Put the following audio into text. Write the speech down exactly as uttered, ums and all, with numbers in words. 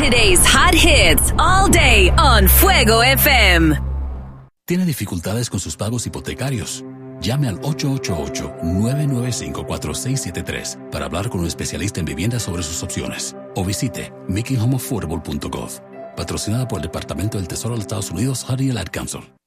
Today's hot hits all day on Fuego F M. ¿Tiene dificultades con sus pagos hipotecarios? Llame al ocho ocho ocho, nueve nueve cinco, cuatro seis siete tres para hablar con un especialista en vivienda sobre sus opciones. O visite making home affordable punto gov. Patrocinada por el Departamento del Tesoro de los Estados Unidos, Honey y el Ad Council.